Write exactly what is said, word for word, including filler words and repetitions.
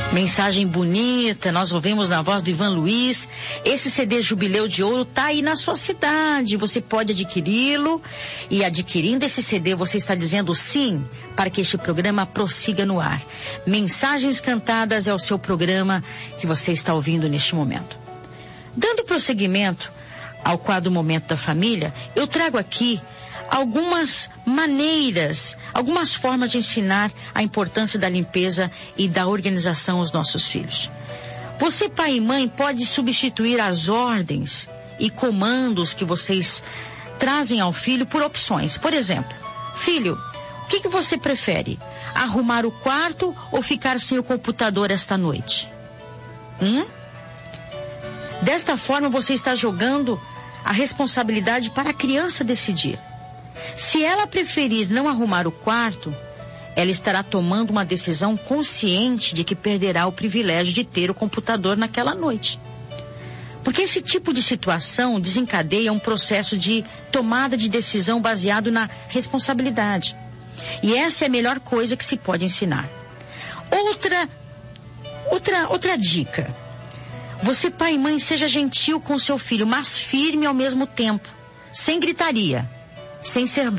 Mensagem bonita, nós ouvimos na voz do Ivan Luiz. Esse C D Jubileu de Ouro tá aí na sua cidade, você pode adquiri-lo, e adquirindo esse C D você está dizendo sim para que este programa prossiga no ar. Mensagens Cantadas é o seu programa que você está ouvindo neste momento. Dando prosseguimento ao quadro Momento da Família, eu trago aqui algumas maneiras, algumas formas de ensinar a importância da limpeza e da organização aos nossos filhos. Você, pai e mãe, pode substituir as ordens e comandos que vocês trazem ao filho por opções. Por exemplo, filho, o que, que você prefere? Arrumar o quarto ou ficar sem o computador esta noite? Hum? Desta forma, você está jogando a responsabilidade para a criança decidir. Se ela preferir não arrumar o quarto, ela estará tomando uma decisão consciente de que perderá o privilégio de ter o computador naquela noite. Porque esse tipo de situação desencadeia um processo de tomada de decisão baseado na responsabilidade. E essa é a melhor coisa que se pode ensinar. Outra, outra, outra dica. Você, pai e mãe, seja gentil com seu filho, mas firme ao mesmo tempo, sem gritaria, sem ser